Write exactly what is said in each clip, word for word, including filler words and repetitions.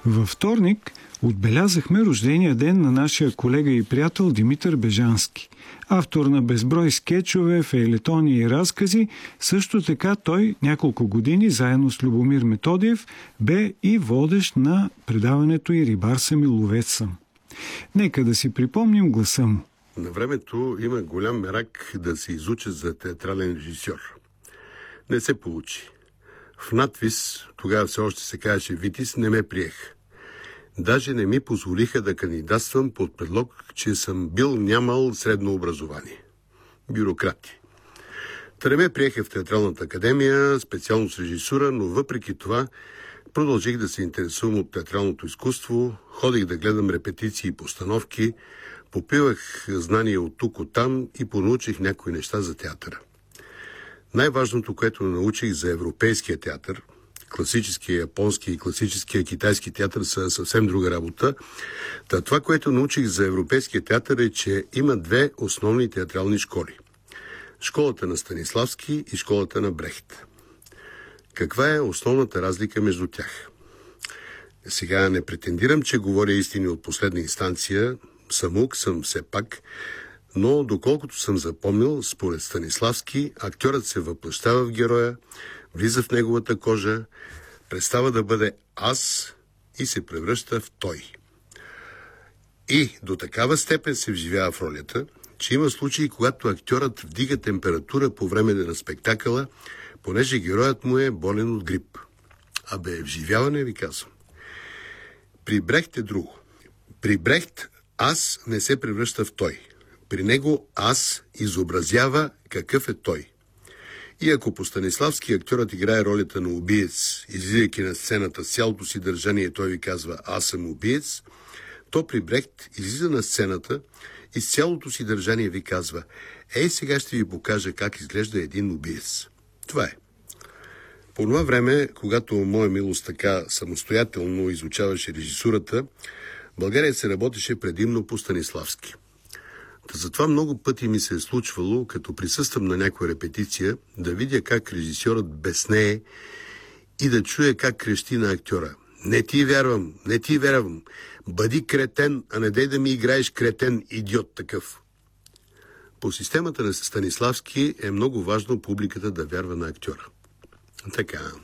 Във вторник отбелязахме рождения ден на нашия колега и приятел Димитър Бежански. Автор на безброй скетчове, фейлетони и разкази, също така той няколко години заедно с Любомир Методиев бе и водещ на предаването и Рибар съм и ловец съм. Нека да си припомним гласа му. На времето има голям мерак да се изуча за театрален режисьор. Не се получи. В надвис, тогава все още се казваше Витис, не ме приех. Даже не ми позволиха да кандидатствам под предлог, че съм бил нямал средно образование. Бюрократи. Та не ме приеха в Театралната академия, специално с режисура, но въпреки това продължих да се интересувам от театралното изкуство, ходих да гледам репетиции и постановки, попивах знания от тук, от там и понаучих някои неща за театъра. Най-важното, което научих за европейския театър, класическия японски и класическия китайски театър са съвсем друга работа. Та това, което научих за европейския театър е, че има две основни театрални школи. Школата на Станиславски и школата на Брехт. Каква е основната разлика между тях? Сега не претендирам, че говоря истини от последна инстанция, самук съм все пак, но доколкото съм запомнил, според Станиславски, актьорът се въплъщава в героя, влиза в неговата кожа, престава да бъде аз и се превръща в той. И до такава степен се вживява в ролята, че има случаи, когато актьорът вдига температура по време на спектакъла, понеже героят му е болен от грип. Абе, вживяване ви казвам. При Брехт е друго. При Брехт аз не се превръща в той. При него аз изобразява какъв е той. И ако по Станиславски актьорът играе ролята на убиец, излизайки на сцената с цялото си държание, той ви казва аз съм убиец, то при Брехт излиза на сцената и с цялото си държание ви казва ей, сега ще ви покажа как изглежда един убиец. Това е. По това време, когато моя милост така самостоятелно изучаваше режисурата, България се работеше предимно по Станиславски. Та затова много пъти ми се е случвало, като присъствам на някоя репетиция, да видя как режисьорът безнее и да чуя как крещи на актьора. Не ти вярвам, не ти вярвам. Бъди кретен, а не дай да ми играеш кретен, идиот такъв. По системата на Станиславски е много важно публиката да вярва на актьора. Така.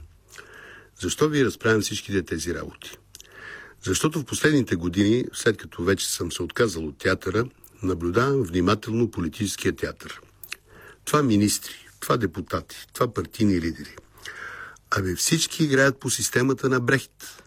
Защо ви разправям всичките тези работи? Защото в последните години, след като вече съм се отказал от театъра, наблюдавам внимателно политическия театър. Това министри, това депутати, това партийни лидери. Абе всички играят по системата на Брехт.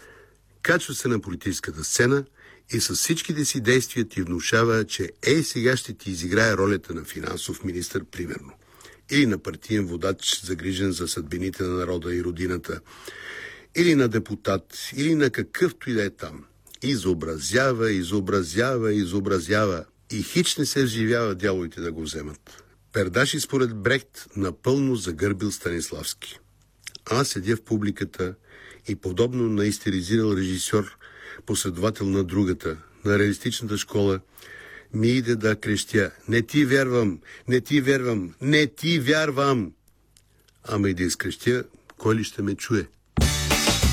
Качва се на политическата сцена и с всичките си действия ти внушава, че ей сега ще ти изиграе ролята на финансов министър, примерно. Или на партиен водач, загрижен за съдбините на народа и родината. Или на депутат, или на какъвто и да е там. Изобразява, изобразява, изобразява и хич не се вживява дяволите да го вземат. Пердаши според Брехт напълно загърбил Станиславски. Аз седя в публиката и подобно на истеризирал режисьор, последовател на другата, на реалистичната школа, ми иде да крещя: не ти вярвам, не ти вярвам, не ти вярвам! Ама и да изкрещя, кой ли ще ме чуе?